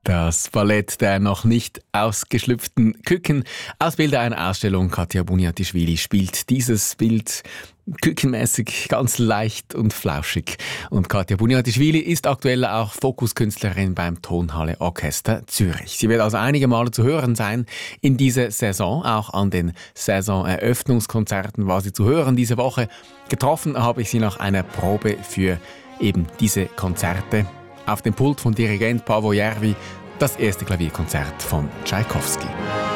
Das Ballett der noch nicht ausgeschlüpften Küken aus Bilder einer Ausstellung. Katja Buniatischvili spielt dieses Bild kükenmäßig, ganz leicht und flauschig. Und Katja Buniatischvili ist aktuell auch Fokuskünstlerin beim Tonhalle Orchester Zürich. Sie wird also einige Male zu hören sein in dieser Saison. Auch an den Saisoneröffnungskonzerten war sie zu hören diese Woche. Getroffen habe ich sie nach einer Probe für eben diese Konzerte. Auf dem Pult von Dirigent Paavo Järvi das erste Klavierkonzert von Tschaikowski.